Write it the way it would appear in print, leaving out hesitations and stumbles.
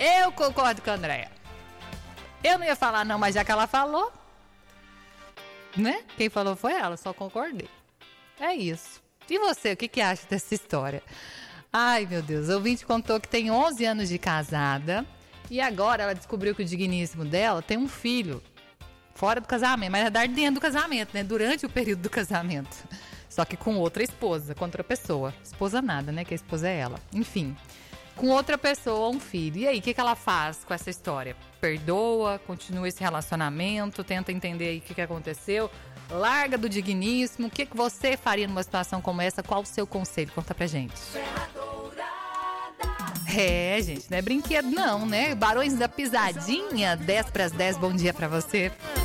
Eu concordo com a Andréia. Eu não ia falar não, mas já que ela falou, né? Quem falou foi ela, só concordei. É isso. E você, o que acha dessa história? Ai, meu Deus, o ouvinte contou que tem 11 anos de casada e agora ela descobriu que o digníssimo dela tem um filho fora do casamento, mas é dentro do casamento, né? Durante o período do casamento. Só que com outra esposa, com outra pessoa. Esposa nada, né? Que a esposa é ela. Enfim, com outra pessoa, um filho. E aí, o que ela faz com essa história? Perdoa, continua esse relacionamento, tenta entender aí o que aconteceu, larga do digníssimo. O que você faria numa situação como essa? Qual o seu conselho? Conta pra gente. É, gente, não é brinquedo não, né? Barões da Pisadinha, 10 para as 10, bom dia pra você.